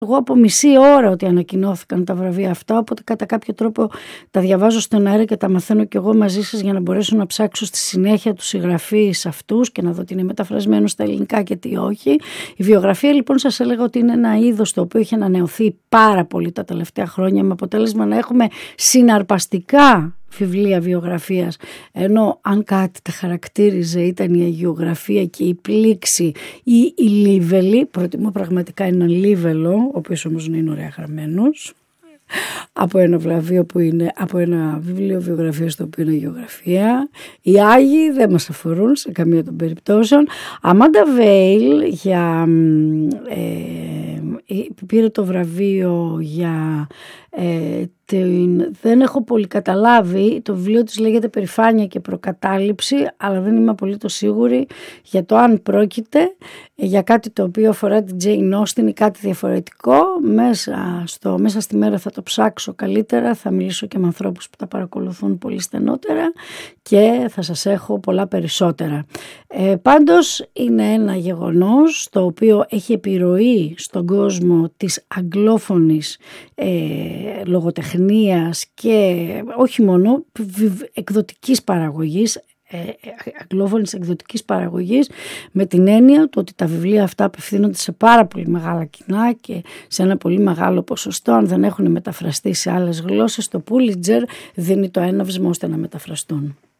εγώ από μισή ώρα ότι ανακοινώθηκαν τα βραβεία αυτά, οπότε κατά κάποιο τρόπο τα διαβάζω στον αέρα και τα μαθαίνω κι εγώ μαζί σας για να μπορέσω να ψάξω στη συνέχεια τους συγγραφείς αυτούς και να δω τι είναι μεταφρασμένο στα ελληνικά και τι όχι. Η βιογραφία λοιπόν σας έλεγα ότι είναι ένα είδος το οποίο έχει ανανεωθεί πάρα πολύ τα τελευταία χρόνια, με αποτέλεσμα να έχουμε συναρπαστικά βιβλία βιογραφίας, ενώ αν κάτι τα χαρακτήριζε ήταν η αγιογραφία και η πλήξη ή η λίβελη. Προτιμώ πραγματικά έναν λίβελο, ο οποίος όμως να είναι ωραία γραμμένος, από ένα βραβείο που είναι, από ένα βιβλίο βιογραφίας το οποίο είναι αγιογραφία. Οι Άγιοι δεν μας αφορούν σε καμία των περιπτώσεων. Αμάντα Βέιλ πήρε το βραβείο για δεν έχω πολύ καταλάβει, το βιβλίο της λέγεται Περηφάνεια και Προκατάληψη, αλλά δεν είμαι απολύτως σίγουρη για το αν πρόκειται για κάτι το οποίο αφορά την Jane Austen ή κάτι διαφορετικό. Μέσα στη μέρα θα το ψάξω καλύτερα, θα μιλήσω και με ανθρώπους που τα παρακολουθούν πολύ στενότερα και θα σας έχω πολλά περισσότερα. Πάντως είναι ένα γεγονός το οποίο έχει επιρροή στον κόσμο της αγγλόφωνης λογοτεχνίας και όχι μόνο εκδοτικής παραγωγής, αγγλόφωνης εκδοτικής παραγωγής, με την έννοια του ότι τα βιβλία αυτά απευθύνονται σε πάρα πολύ μεγάλα κοινά και σε ένα πολύ μεγάλο ποσοστό, αν δεν έχουν μεταφραστεί σε άλλες γλώσσες, το Pulitzer δίνει το έναυσμα ώστε να μεταφραστούν.